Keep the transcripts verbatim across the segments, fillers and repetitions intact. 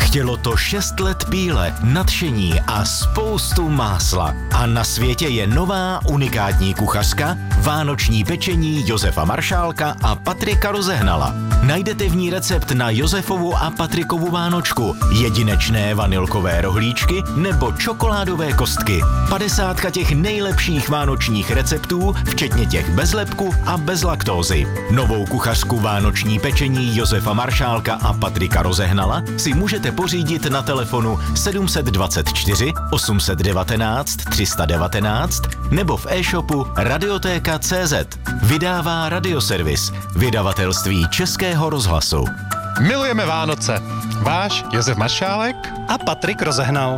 Chtělo to šest let píle, nadšení a spoustu másla. A na světě je nová unikátní kuchařka, vánoční pečení Josefa Maršálka a Patrika Rozehnala. Najdete v ní recept na Josefovu a Patrikovu vánočku, jedinečné vanilkové rohlíčky nebo čokoládové kostky. Padesátka těch nejlepších vánočních receptů, včetně těch bez lepku a bez laktózy. Novou kuchařku vánoční pečení Josefa Maršálka a Patrika Rozehnala si můžete pořídit na telefonu sedm dvacet čtyři osm devatenáct tři sta devatenáct nebo v e-shopu radiotéka tečka cé zet. Vydává Radioservis, vydavatelství Českého rozhlasu. Milujeme Vánoce. Váš Josef Maršálek a Patrik Rozehnal.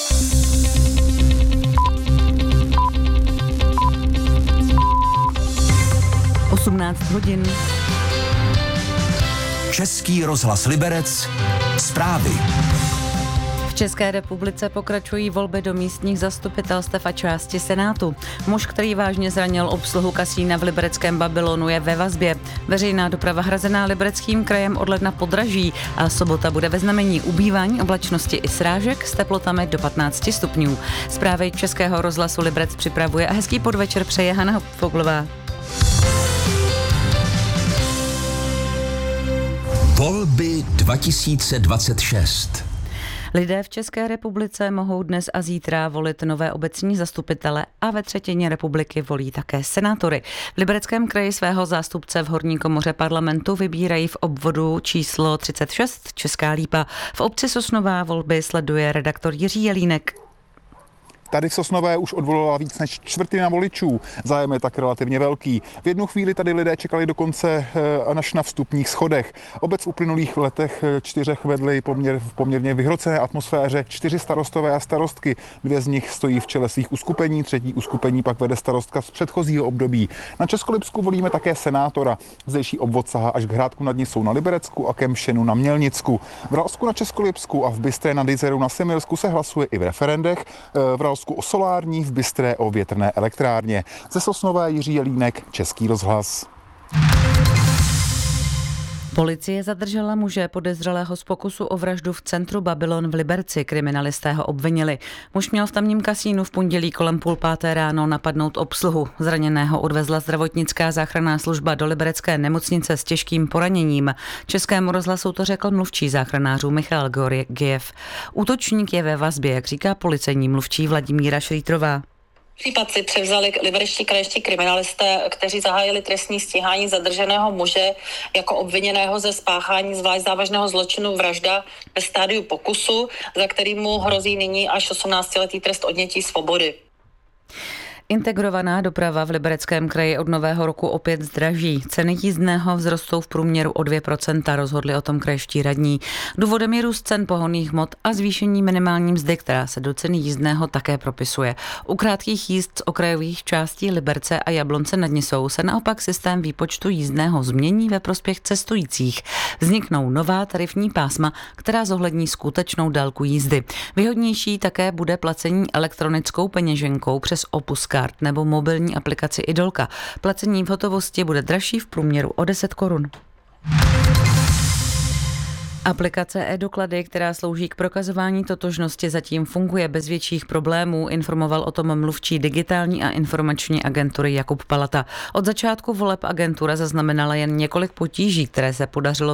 osmnáct hodin. Český rozhlas Liberec. Zprávy. V České republice pokračují volby do místních zastupitelstev a části Senátu. Muž, který vážně zranil obsluhu kasína v libereckém Babylonu, je ve vazbě. Veřejná doprava hrazená Libereckým krajem od ledna podraží a sobota bude ve znamení ubývání oblačnosti i srážek s teplotami do patnáct stupňů. Zprávy Českého rozhlasu Liberec připravuje a hezký podvečer přeje Hana Foglová. Volby dva tisíce dvacet šest. Lidé v České republice mohou dnes a zítra volit nové obecní zastupitele a ve třetině republiky volí také senátory. V Libereckém kraji svého zástupce v horní komoře parlamentu vybírají v obvodu číslo třicet šest Česká Lípa. V obci Sosnová volby sleduje redaktor Jiří Jelínek. Tady v Sosnové už odvolala víc než čtvrtina voličů. Zájem je tak relativně velký. V jednu chvíli tady lidé čekali dokonce až na vstupních schodech. Obec v uplynulých letech čtyřech vedly poměr, v poměrně vyhrocené atmosféře čtyři starostové a starostky. Dvě z nich stojí v čele svých uskupení, třetí uskupení pak vede starostka z předchozího období. Na Českolipsku volíme také senátora. Zdejší obvod sahá až k Hrádku nad Nisou na Liberecku a Kemšenu na Mělnicku. V Ralsku na Českolipsku a v Bystré nad Jizerou na Semilsku se hlasuje i v referendech. V Ralsku o solární, v Bystré o větrné elektrárně. Ze Sosnové Jiří Jelínek, Český rozhlas. Policie zadržela muže podezřelého z pokusu o vraždu v centru Babylon v Liberci. Kriminalisté ho obvinili. Muž měl v tamním kasínu v pondělí kolem půl páté ráno napadnout obsluhu. Zraněného odvezla zdravotnická záchranná služba do liberecké nemocnice s těžkým poraněním. Českému rozhlasu to řekl mluvčí záchranářů Michal Georgiev. Útočník je ve vazbě, jak říká policejní mluvčí Vladimíra Šrýtrová. Případ si převzali liberečtí krajští kriminalisté, kteří zahájili trestní stíhání zadrženého muže jako obviněného ze spáchání zvlášť závažného zločinu vražda ve stádiu pokusu, za který mu hrozí nyní až osmnáctiletý trest odnětí svobody. Integrovaná doprava v Libereckém kraji od nového roku opět zdraží. Ceny jízdného vzrostou v průměru o dvě procenta, rozhodli o tom krajští radní. Důvodem je růst cen pohonných hmot a zvýšení minimální mzdy, která se do ceny jízdného také propisuje. U krátkých jízd z okrajových částí Liberce a Jablonce nad Nisou se naopak systém výpočtu jízdného změní ve prospěch cestujících. Vzniknou nová tarifní pásma, která zohlední skutečnou délku jízdy. Výhodnější také bude placení elektronickou peněženkou přes Opus Card nebo mobilní aplikaci Idolka. Placení v hotovosti bude dražší v průměru o deset korun. Aplikace e-doklady, která slouží k prokazování totožnosti, zatím funguje bez větších problémů, informoval o tom mluvčí digitální a informační agentury Jakub Palata. Od začátku voleb agentura zaznamenala jen několik potíží, které se podařilo